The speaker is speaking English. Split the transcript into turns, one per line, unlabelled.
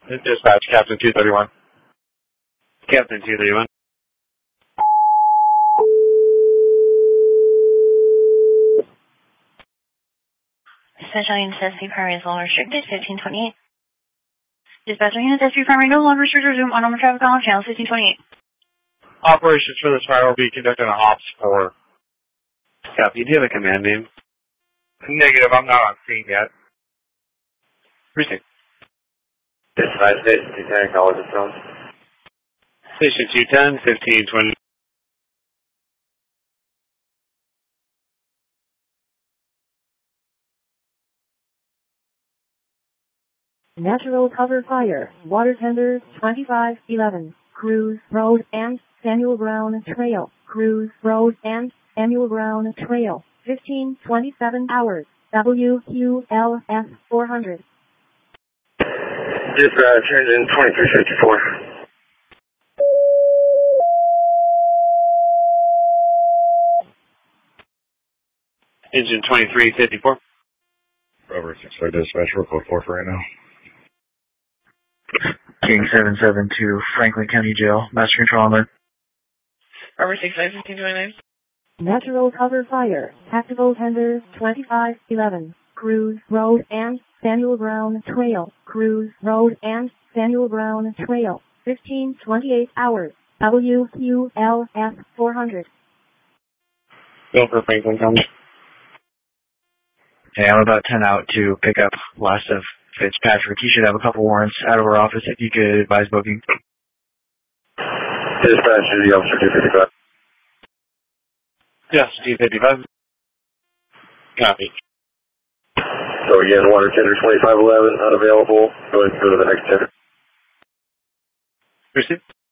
Dispatch, Captain 231. Captain 231.
Special Units SP primary is long restricted, 1528. Dispatch Units SP primary no longer restricted, resume on normal traffic on channel 1528.
Operations for this fire will be conducted on Ops 4.
Copy. Do you have a command name?
Negative, I'm not on scene yet.
Precinct.
Dispatch, Station 210, call us phone.
Station 210, 1520.
Natural cover fire, water tender 2511, Cruise Road and Samuel Brown Trail, Cruise Road and Samuel Brown Trail, 1527 hours, WQLS 400.
Dispatch, engine 2354.
Engine 2354.
Rover 65 dispatch, we're code 4 for right now.
King 772, Franklin County Jail, Master Control Line.
Rover 65 1529.
Natural cover fire, tactical tender 2511, Cruise Road and Samuel Brown Trail, Cruise Road and Samuel Brown Trail, 1528 hours, WQLS 400.
Go for Franklin County.
Hey, I'm about 10 out to pick up last of Fitzpatrick. He should have a couple warrants out of our office if you could advise booking.
Dispatch, duty officer 255.
Yes, 255. Copy.
So again, water tender 2511, unavailable. Go ahead and go to the next tender.
Received.